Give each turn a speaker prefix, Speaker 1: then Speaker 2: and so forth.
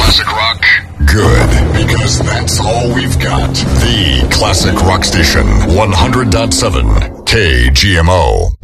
Speaker 1: Classic rock? Good, because that's all we've got. The Classic Rock Station, 100.7 KGMO.